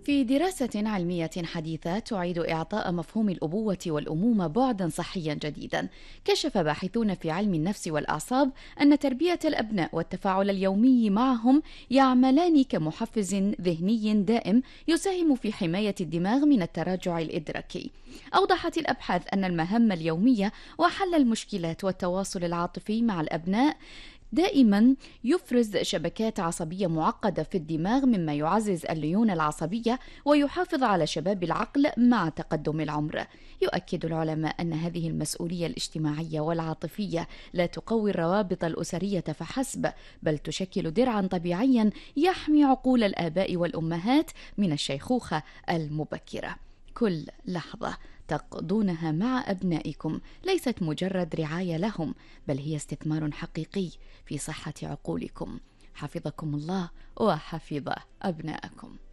في دراسة علمية حديثة تعيد إعطاء مفهوم الأبوة والأمومة بعدًا صحيًا جديدًا، كشف باحثون في علم النفس والأعصاب أن تربية الأبناء والتفاعل اليومي معهم يعملان كمحفز ذهني دائم يساهم في حماية الدماغ من التراجع الإدراكي. أوضحت الأبحاث أن المهام اليومية وحل المشكلات والتواصل العاطفي مع الأبناء دائما يفرز شبكات عصبية معقدة في الدماغ، مما يعزز الليونة العصبية ويحافظ على شباب العقل مع تقدم العمر. يؤكد العلماء أن هذه المسؤولية الاجتماعية والعاطفية لا تقوي الروابط الأسرية فحسب، بل تشكل درعا طبيعيا يحمي عقول الآباء والأمهات من الشيخوخة المبكرة. كل لحظة تقضونها مع أبنائكم ليست مجرد رعاية لهم، بل هي استثمار حقيقي في صحة عقولكم. حفظكم الله وحفظ أبنائكم.